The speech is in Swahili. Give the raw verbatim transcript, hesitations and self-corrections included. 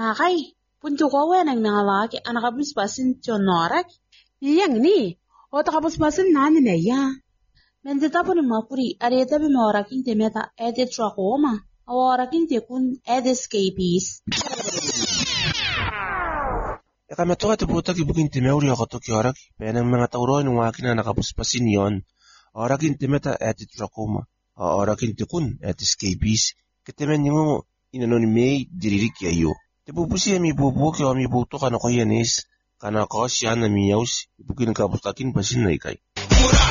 Nakay, punto ko wen ang nangalaki anak abusbasin tionorak. Yang ni, o takabusbasin na ninaya. Mendita po ni mapuri, areta bimorakin temeta ede trakoma, awarakin tekun ede scapees. E kami to ate buta ki bukin temeuri ako to ki orak, penang mga tauroy ng wakin na nakapuspasin yon. Orakin temeta ete trakoma, orakin tekun ete scapees. Kitemen yung inano ni May diririk yayo. Tepupusi mi bubu ki o mi buto ka na ko yanis, kana ko siya na miyaws, ibukin kapustakin pasin na ikay.